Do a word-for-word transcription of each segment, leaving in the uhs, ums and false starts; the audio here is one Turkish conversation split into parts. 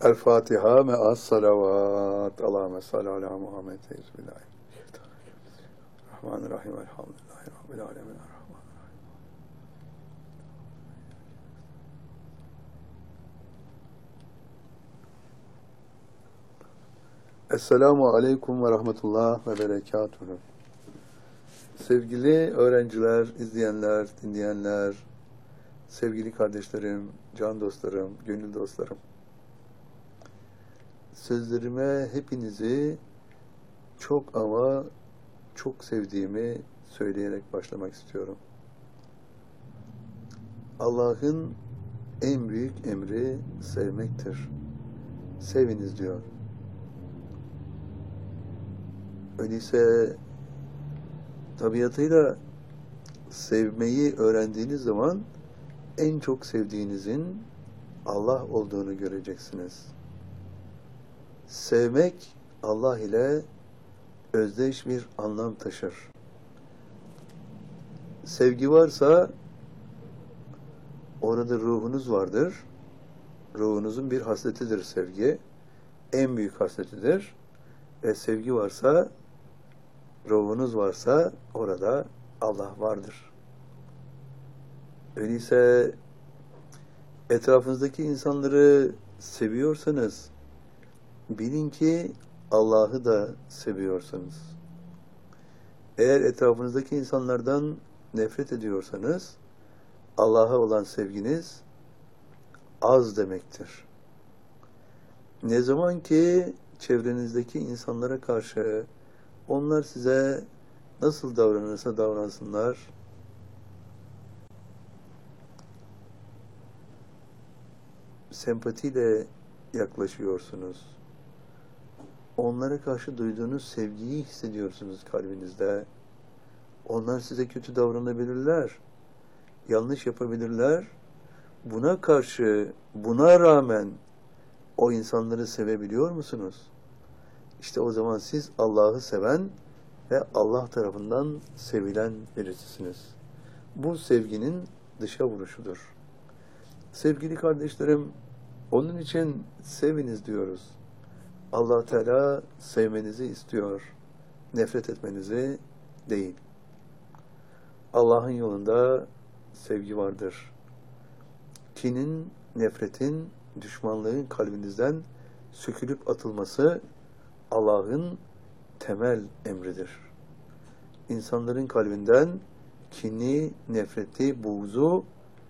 El Fatiha me'as salavat. Allahümme salli ala Muhammed. Bismillahirrahmanirrahim. Elhamdülillahi Rabbil alemin. Esselamu aleyküm ve rahmetullah ve berekatuhu. Sevgili öğrenciler, izleyenler, dinleyenler, sevgili kardeşlerim, can dostlarım, gönül dostlarım. Sözlerime hepinizi çok ama çok sevdiğimi söyleyerek başlamak istiyorum. Allah'ın en büyük emri sevmektir. Seviniz diyor. Öyleyse tabiatıyla sevmeyi öğrendiğiniz zaman en çok sevdiğinizin Allah olduğunu göreceksiniz. Sevmek Allah ile özdeş bir anlam taşır. Sevgi varsa orada ruhunuz vardır. Ruhunuzun bir hasletidir sevgi. En büyük hasletidir. Ve sevgi varsa, ruhunuz varsa orada Allah vardır. Öyleyse etrafınızdaki insanları seviyorsanız bilin ki Allah'ı da seviyorsunuz. Eğer etrafınızdaki insanlardan nefret ediyorsanız Allah'a olan sevginiz az demektir. Ne zaman ki çevrenizdeki insanlara karşı onlar size nasıl davranırsa davransınlar, sempatiyle yaklaşıyorsunuz. Onlara karşı duyduğunuz sevgiyi hissediyorsunuz kalbinizde. Onlar size kötü davranabilirler, yanlış yapabilirler. Buna karşı, buna rağmen o insanları sevebiliyor musunuz? İşte o zaman siz Allah'ı seven ve Allah tarafından sevilen birisisiniz. Bu sevginin dışa vuruşudur. Sevgili kardeşlerim, onun için seviniz diyoruz. Allah Teala sevmenizi istiyor, nefret etmenizi değil. Allah'ın yolunda sevgi vardır. Kinin, nefretin, düşmanlığın kalbinizden sökülüp atılması Allah'ın temel emridir. İnsanların kalbinden kini, nefreti, buğzu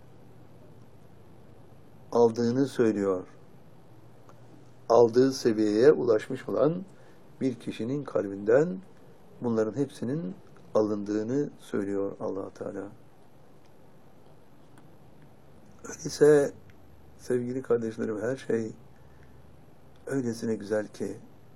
aldığını söylüyor. Aldığı seviyeye ulaşmış olan bir kişinin kalbinden bunların hepsinin alındığını söylüyor Allah Teala. Öyleyse sevgili kardeşlerim, her şey öylesine güzel ki,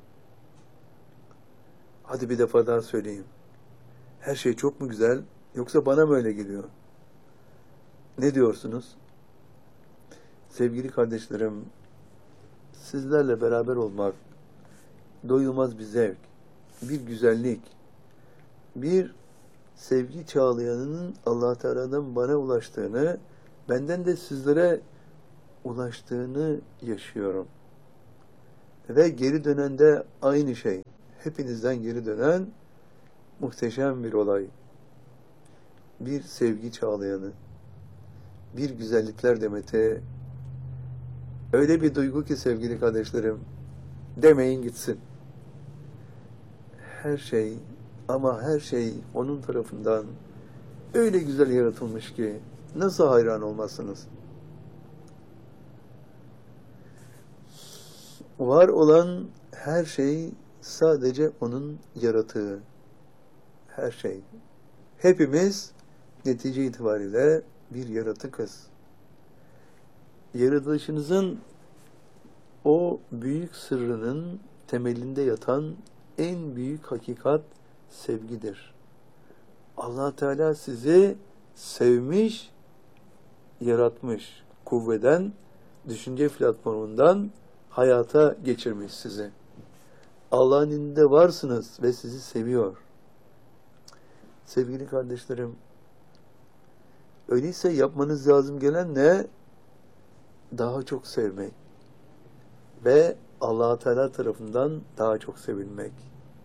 hadi bir defa daha söyleyeyim. Her şey çok mu güzel, yoksa bana mı öyle geliyor? Ne diyorsunuz? Sevgili kardeşlerim, sizlerle beraber olmak doyulmaz bir zevk, bir güzellik, bir sevgi çağlayanının Allah Teala'dan bana ulaştığını, benden de sizlere ulaştığını yaşıyorum. Ve geri dönen de aynı şey. Hepinizden geri dönen muhteşem bir olay. Bir sevgi çağlayanı, bir güzellikler demeti, öyle bir duygu ki sevgili kardeşlerim, demeyin gitsin. Her şey, ama her şey onun tarafından öyle güzel yaratılmış ki nasıl hayran olmazsınız? Var olan her şey sadece onun yaratığı. Her şey. Hepimiz netice itibariyle bir yaratıkız. Yaratılışınızın o büyük sırrının temelinde yatan en büyük hakikat sevgidir. Allah Teala sizi sevmiş, yaratmış, kuvveden, düşünce platformundan hayata geçirmiş sizi. Allah'ın indinde varsınız ve sizi seviyor. Sevgili kardeşlerim, öyleyse yapmanız lazım gelen ne? Daha çok sevmek. ve Allah Teala tarafından daha çok sevilmek.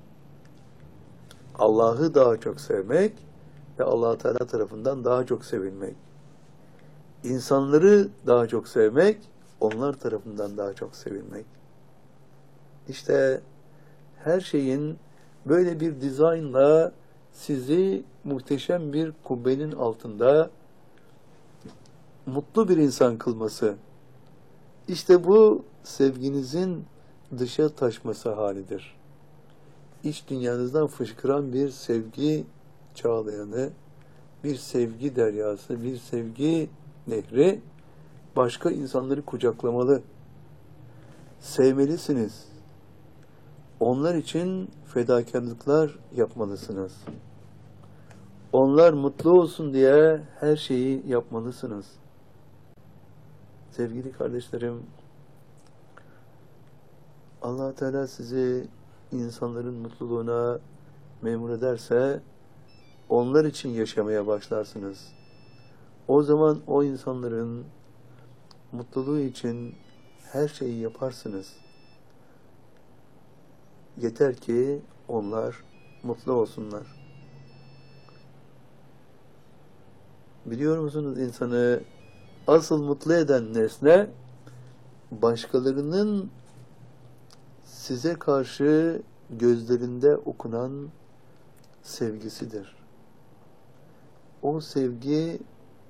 Allah'ı daha çok sevmek ve Allah Teala tarafından daha çok sevilmek. İnsanları daha çok sevmek, onlar tarafından daha çok sevilmek. İşte her şeyin böyle bir dizaynla sizi muhteşem bir kubbenin altında mutlu bir insan kılması. İşte bu sevginizin dışa taşması halidir. İç dünyanızdan fışkıran bir sevgi çağlayanı, bir sevgi deryası, bir sevgi nehri başka insanları kucaklamalı. Sevmelisiniz. Onlar için fedakarlıklar yapmalısınız. Onlar mutlu olsun diye her şeyi yapmalısınız. Sevgili kardeşlerim, Allah Teala sizi insanların mutluluğuna memur ederse onlar için yaşamaya başlarsınız. O zaman o insanların mutluluğu için her şeyi yaparsınız. Yeter ki onlar mutlu olsunlar. Biliyor musunuz, insanı asıl mutlu eden nesne başkalarının size karşı gözlerinde okunan sevgisidir. O sevgi,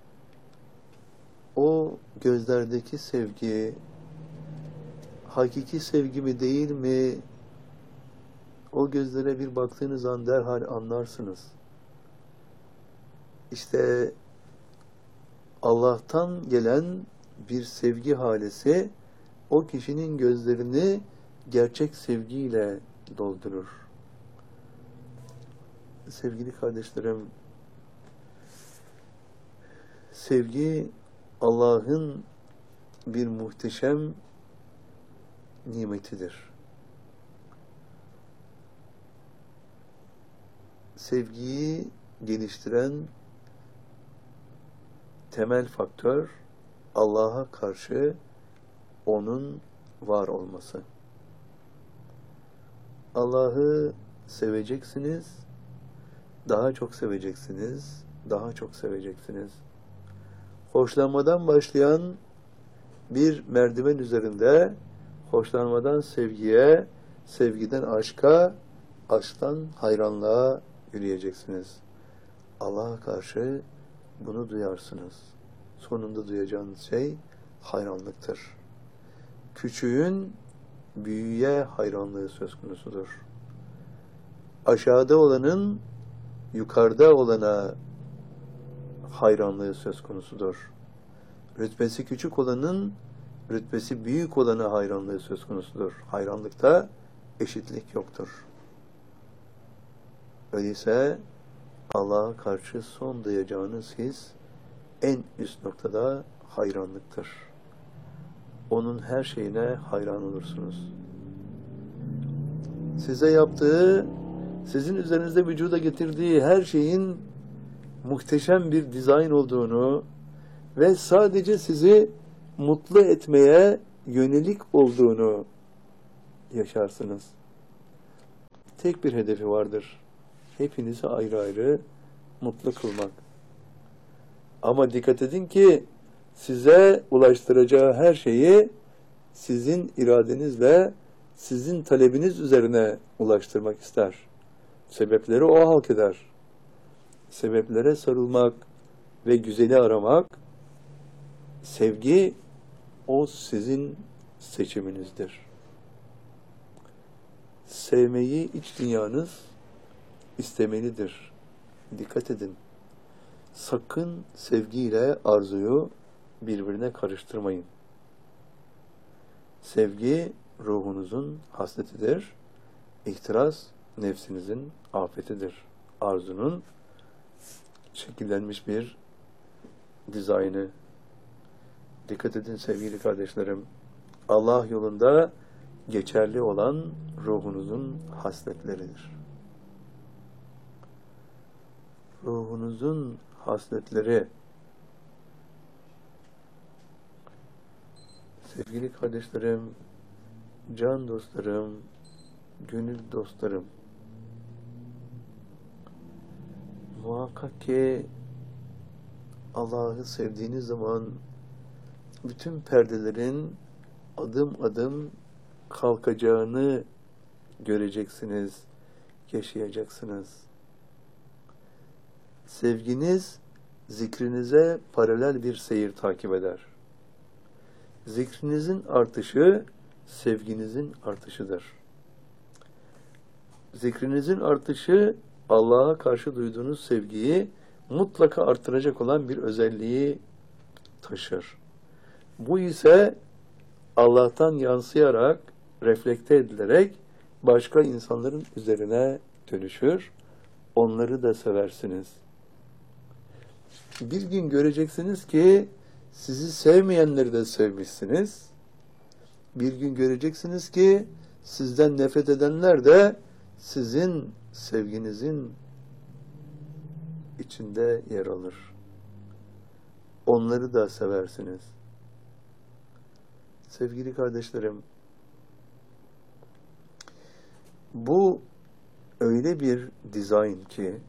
o gözlerdeki sevgi hakiki sevgi mi değil mi? O gözlere bir baktığınız an derhal anlarsınız. İşte Allah'tan gelen bir sevgi halesi o kişinin gözlerini gerçek sevgiyle doldurur. Sevgili kardeşlerim, sevgi Allah'ın bir muhteşem nimetidir. Sevgiyi geliştiren temel faktör Allah'a karşı onun var olması. Allah'ı seveceksiniz, daha çok seveceksiniz, daha çok seveceksiniz. Hoşlanmadan başlayan bir merdiven üzerinde hoşlanmadan sevgiye, sevgiden aşka, aşktan hayranlığa yürüyeceksiniz. Allah'a karşı bunu duyarsınız. Sonunda duyacağınız şey hayranlıktır. Küçüğün büyüğe hayranlığı söz konusudur. Aşağıda olanın yukarıda olana hayranlığı söz konusudur. Rütbesi küçük olanın rütbesi büyük olana hayranlığı söz konusudur. Hayranlıkta eşitlik yoktur. Öyleyse Allah'a karşı son duyacağınız his en üst noktada hayranlıktır. Onun her şeyine hayran olursunuz. Size yaptığı, sizin üzerinizde vücuda getirdiği her şeyin muhteşem bir dizayn olduğunu ve sadece sizi mutlu etmeye yönelik olduğunu yaşarsınız. Tek bir hedefi vardır. Hepinizi ayrı ayrı mutlu kılmak. Ama dikkat edin ki size ulaştıracağı her şeyi sizin iradenizle, sizin talebiniz üzerine ulaştırmak ister. Sebepleri o halk eder. Sebeplere sarılmak ve güzeli aramak, sevgi o sizin seçiminizdir. Sevmeyi iç dünyanız istemelidir. Dikkat edin. Sakın sevgiyle arzuyu birbirine karıştırmayın. Sevgi ruhunuzun hasletidir. İhtiras nefsinizin afetidir. Arzunun şekillenmiş bir dizaynı. Dikkat edin sevgili kardeşlerim. Allah yolunda geçerli olan ruhunuzun hasletleridir. Ruhunuzun hasletleri. Sevgili kardeşlerim, can dostlarım, gönül dostlarım, muhakkak ki Allah'ı sevdiğiniz zaman bütün perdelerin adım adım kalkacağını göreceksiniz, yaşayacaksınız. Sevginiz zikrinize paralel bir seyir takip eder. Zikrinizin artışı sevginizin artışıdır. Zikrinizin artışı Allah'a karşı duyduğunuz sevgiyi mutlaka artıracak olan bir özelliği taşır. Bu ise Allah'tan yansıyarak, reflekte edilerek başka insanların üzerine dönüşür. Onları da seversiniz. Bir gün göreceksiniz ki sizi sevmeyenleri de sevmişsiniz. Bir gün göreceksiniz ki sizden nefret edenler de sizin sevginizin içinde yer alır. Onları da seversiniz. Sevgili kardeşlerim, bu öyle bir dizayn ki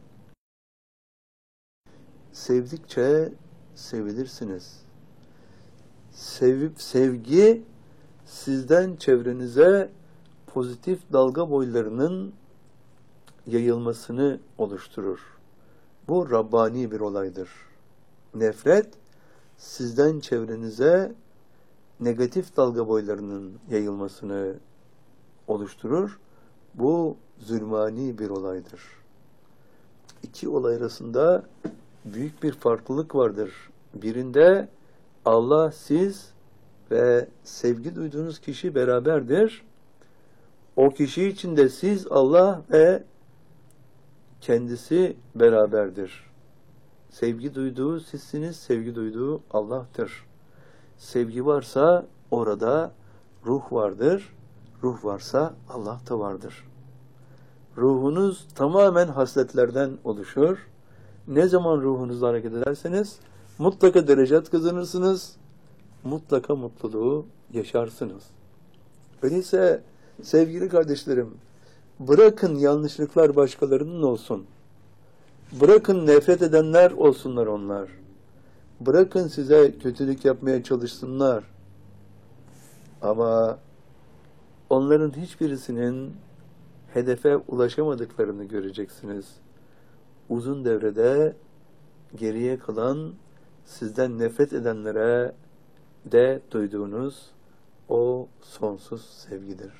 sevdikçe sevilirsiniz. Sevip sevgi sizden çevrenize pozitif dalga boylarının yayılmasını oluşturur. Bu Rabbani bir olaydır. Nefret sizden çevrenize negatif dalga boylarının yayılmasını oluşturur. Bu zulmani bir olaydır. İki olay arasında büyük bir farklılık vardır. Birinde Allah, siz ve sevgi duyduğunuz kişi beraberdir. O kişi için de siz, Allah ve kendisi beraberdir. Sevgi duyduğu sizsiniz, sevgi duyduğu Allah'tır. Sevgi varsa orada ruh vardır. Ruh varsa Allah da vardır. Ruhunuz tamamen hasletlerden oluşur. Ne zaman ruhunuzla hareket ederseniz mutlaka derecat kazanırsınız. Mutlaka mutluluğu yaşarsınız. Öyleyse sevgili kardeşlerim, bırakın yanlışlıklar başkalarının olsun. Bırakın nefret edenler olsunlar onlar. Bırakın size kötülük yapmaya çalışsınlar. Ama onların hiçbirisinin hedefe ulaşamadıklarını göreceksiniz. Uzun devrede geriye kalan sizden nefret edenlere de duyduğunuz o sonsuz sevgidir.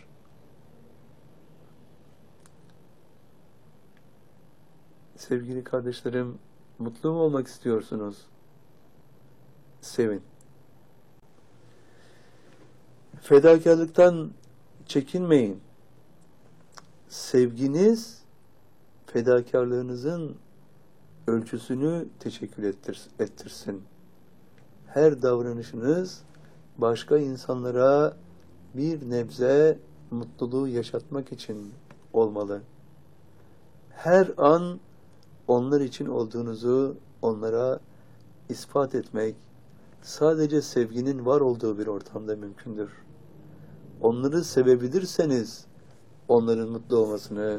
Sevgili kardeşlerim, mutlu mu olmak istiyorsunuz? Sevin. Fedakarlıktan çekinmeyin. Sevginiz, fedakarlığınızın ölçüsünü teşekkür ettir, ettirsin. Her davranışınız başka insanlara bir nebze mutluluğu yaşatmak için olmalı. Her an onlar için olduğunuzu onlara ispat etmek sadece sevginin var olduğu bir ortamda mümkündür. Onları sevebilirseniz onların mutlu olmasını